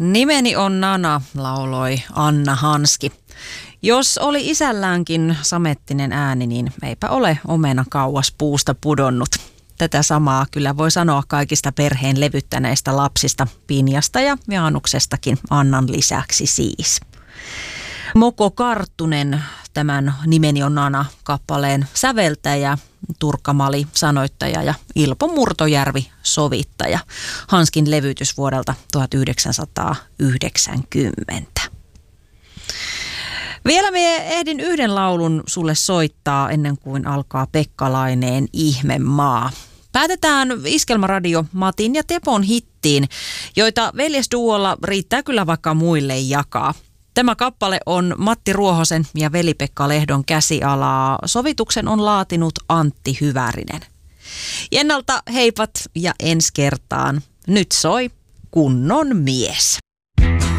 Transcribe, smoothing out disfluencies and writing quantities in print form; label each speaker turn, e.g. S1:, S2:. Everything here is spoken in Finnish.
S1: Nimeni on Nana, lauloi Anna Hanski. Jos oli isälläänkin samettinen ääni, niin eipä ole omena kauas puusta pudonnut. Tätä samaa kyllä voi sanoa kaikista perheen levyttäneistä lapsista, Pinjasta ja Jaanuksestakin Annan lisäksi siis. Moko Karttunen, tämän Nimeni on Nana -kappaleen säveltäjä, Turkka Mali sanoittaja ja Ilpo Murtojärvi sovittaja. Hanskin levytys vuodelta 1990. Vielä me ehdin yhden laulun sulle soittaa ennen kuin alkaa Pekka Laineen Ihmemaa. Päätetään Iskelmäradio Matin ja Tepon hittiin, joita veljesduolla riittää kyllä vaikka muille jakaa. Tämä kappale on Matti Ruohosen ja Veli-Pekka Lehdon käsialaa. Sovituksen on laatinut Antti Hyvärinen. Ennalta heipat ja ensi kertaan. Nyt soi Kunnon mies.